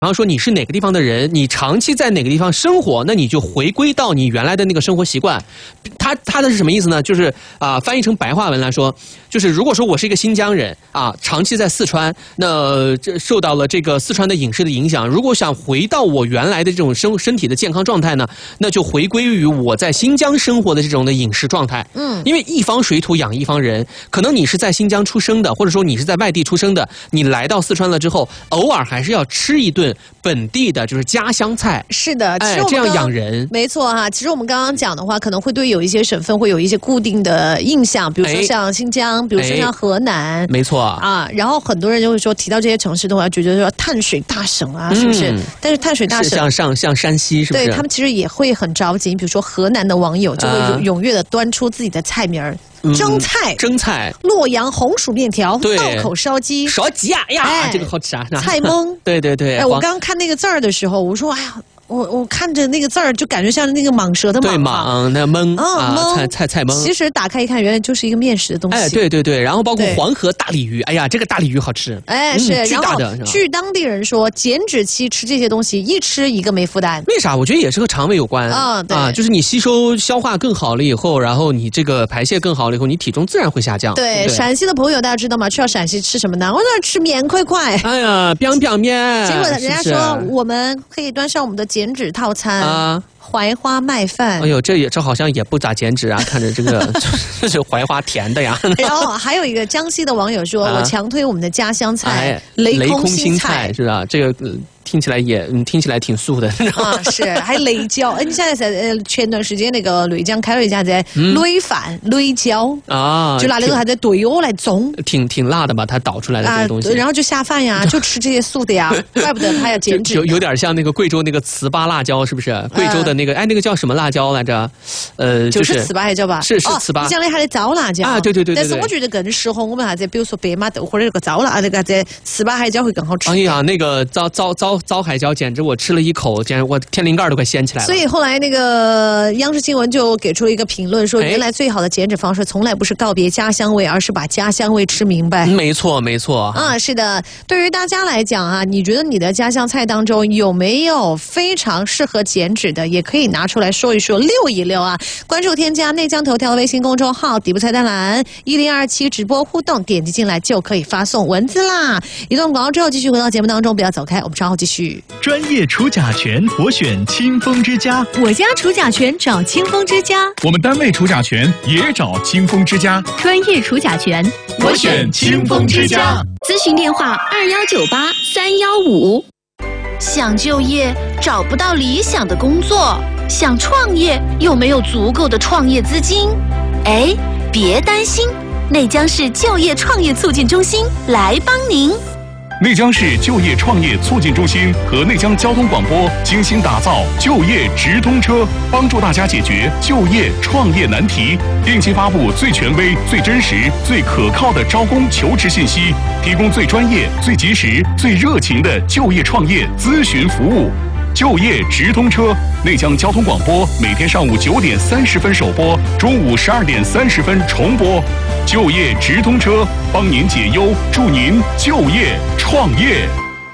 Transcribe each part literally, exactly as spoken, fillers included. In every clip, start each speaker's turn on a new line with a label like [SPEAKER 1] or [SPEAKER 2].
[SPEAKER 1] 然后说你是哪个地方的人，你长期在哪个地方生活，那你就回归到你原来的那个生活习惯。他他的是什么意思呢？就是啊、呃，翻译成白话文来说，就是如果说我是一个新疆人啊，长期在四川，那这受到了这个四川的饮食的影响，如果想回到我原来的这种身身体的健康状态呢，那就回归于我在新疆生活的这种的饮食状态。嗯，因为一方水土养一方人，可能你是在新疆出生的，或者说你是在外地出生的，你来到四川了之后，偶尔还是要吃一顿本地的就是家乡菜。
[SPEAKER 2] 是的，其实
[SPEAKER 1] 哎，这样养人
[SPEAKER 2] 没错哈。其实我们刚刚讲的话，可能会对有一些省份会有一些固定的印象，比如说像新疆，哎、比如说像河南，
[SPEAKER 1] 没错
[SPEAKER 2] 啊。然后很多人就会说，提到这些城市的话，觉得说碳水大省啊，是不是？嗯、但是碳水大省
[SPEAKER 1] 像上像山西，是不是？
[SPEAKER 2] 对他们其实也会很着急。比如说河南的网友就会踊跃的端出自己的菜名儿。嗯、蒸菜、
[SPEAKER 1] 蒸菜、
[SPEAKER 2] 洛阳红薯面条、道口烧鸡、
[SPEAKER 1] 烧鸡啊呀，哎、这个好吃啊！
[SPEAKER 2] 菜蒙，
[SPEAKER 1] 对对对。
[SPEAKER 2] 哎，我刚刚看那个字儿的时候，我说，哎呀。我我看着那个字儿，就感觉像那个蟒蛇的蟒，
[SPEAKER 1] 对蟒那蒙啊，
[SPEAKER 2] 蒙
[SPEAKER 1] 菜菜菜蒙。
[SPEAKER 2] 其实打开一看，原来就是一个面食的东西。
[SPEAKER 1] 哎，对对对，然后包括黄河大鲤鱼，哎呀，这个大鲤鱼好吃。
[SPEAKER 2] 哎，是，
[SPEAKER 1] 嗯、巨大的。
[SPEAKER 2] 然后据当地人说，减脂期吃这些东西，一吃一个没负担。
[SPEAKER 1] 为啥？我觉得也是和肠胃有关
[SPEAKER 2] 啊，对
[SPEAKER 1] 啊，就是你吸收消化更好了以后，然后你这个排泄更好了以后，你体重自然会下降。
[SPEAKER 2] 对，
[SPEAKER 1] 对
[SPEAKER 2] 陕西的朋友大家知道吗？去到陕西吃什么呢？我那吃面块块。
[SPEAKER 1] 哎呀，biang biang面。
[SPEAKER 2] 结果人家说我们可以端上我们的减脂套餐。啊，槐花麦饭。
[SPEAKER 1] 哎呦，这也这好像也不咋减脂啊！看着这个就是槐花甜的呀。
[SPEAKER 2] 然后还有一个江西的网友说：“啊、我强推我们的家乡菜、
[SPEAKER 1] 哎、
[SPEAKER 2] 雷
[SPEAKER 1] 空
[SPEAKER 2] 心
[SPEAKER 1] 菜，是吧？这个。呃听起来也，嗯，听起来挺素的
[SPEAKER 2] 啊，是，还有雷椒。哎，你现在在呃，前段时间那个雷江开了一家在雷饭、雷椒
[SPEAKER 1] 啊，
[SPEAKER 2] 就拿那个还在对哦来种，
[SPEAKER 1] 挺挺辣的吧？它导出来的这个东西，
[SPEAKER 2] 啊、然后就下饭呀，就吃这些素的呀，怪不得他要减脂。
[SPEAKER 1] 有有点像那个贵州那个糍粑辣椒，是不是？贵州的那个，哎，那个叫什么辣椒来着？呃，
[SPEAKER 2] 就是糍粑辣椒吧？
[SPEAKER 1] 是是糍粑。
[SPEAKER 2] 你讲的还得糟辣椒
[SPEAKER 1] 啊，对对对对。
[SPEAKER 2] 但是我觉得更适合我们啥子，比如说白马豆或者那个糟辣那个子糍粑海椒会更好吃。
[SPEAKER 1] 哎呀，那个糟糟糟糟海椒简直。我吃了一口，简直我天灵盖都快掀起来了。
[SPEAKER 2] 所以后来那个央视新闻就给出了一个评论，说原来最好的减脂方式从来不是告别家乡味，而是把家乡味吃明白。
[SPEAKER 1] 没错，没错。
[SPEAKER 2] 啊，是的。对于大家来讲啊，你觉得你的家乡菜当中有没有非常适合减脂的？也可以拿出来说一说，溜一溜啊。关注添加内江头条微信公众号，底部菜单栏一零二七直播互动，点击进来就可以发送文字啦。一段广告之后，继续回到节目当中，不要走开，我们稍后继续。
[SPEAKER 3] 专业除甲醛，我选清风之家。
[SPEAKER 4] 我家除甲醛找清风之家。
[SPEAKER 3] 我们单位除甲醛也找清风之家。
[SPEAKER 4] 专业除甲醛，
[SPEAKER 3] 我选清风之家。
[SPEAKER 4] 咨询电话二幺九八三幺五。
[SPEAKER 5] 想就业找不到理想的工作，想创业又没有足够的创业资金。哎，别担心，内江市就业创业促进中心来帮您。
[SPEAKER 3] 内江市就业创业促进中心和内江交通广播精心打造就业直通车，帮助大家解决就业创业难题，定期发布最权威、最真实、最可靠的招工求职信息，提供最专业、最及时、最热情的就业创业咨询服务。就业直通车，内江交通广播每天上午九点三十分首播，中午十二点三十分重播。就业直通车，帮您解忧，助您就业创业。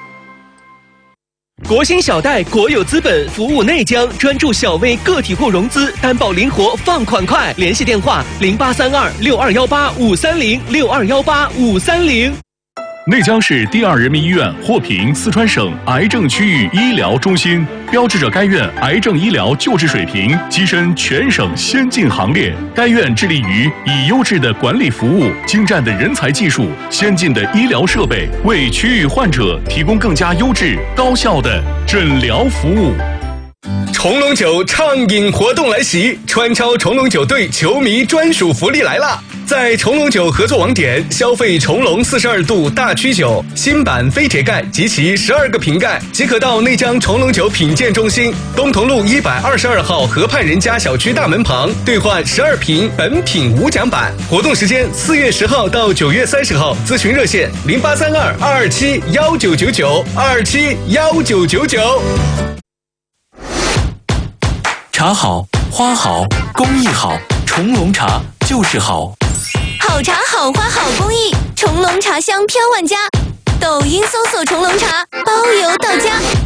[SPEAKER 6] 国兴小贷国有资本服务内江，专注小微个体户融资，担保灵活，放款快。联系电话零八三二六二幺八五三零六二幺八五三零。
[SPEAKER 3] 内江市第二人民医院获评四川省癌症区域医疗中心，标志着该院癌症医疗救治水平跻身全省先进行列。该院致力于以优质的管理服务、精湛的人才技术、先进的医疗设备，为区域患者提供更加优质、高效的诊疗服务。
[SPEAKER 7] 重龙酒畅饮活动来袭，川超重龙酒队球迷专属福利来了！在重龙酒合作网点消费重龙四十二度大曲酒新版飞铁盖及其十二个瓶盖，即可到内江重龙酒品鉴中心东同路一百二十二号河畔人家小区大门旁兑换十二瓶本品无奖版。活动时间四月十号到九月三十号，咨询热线零八三二二二七幺九九九二二七幺九九九。
[SPEAKER 8] 茶好，花好，工艺好，重龙茶就是好。
[SPEAKER 5] 好茶好花好工艺，重龙茶香飘万家。抖抖音搜索“虫胧茶”，包邮到家。